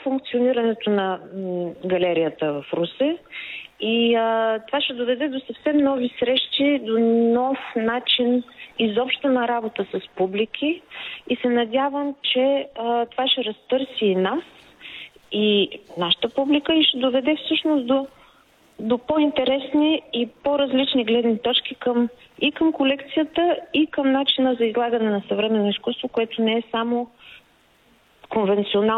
функционирането на галерията в Русе. И това ще доведе до съвсем нови срещи, до нов начин изобщо на работа с публики. И се надявам, че това ще разтърси и нас, и нашата публика, и ще доведе всъщност до по-интересни и по-различни гледни точки към колекцията, и към начина за излагане на съвременно изкуство, което не е само конвенционално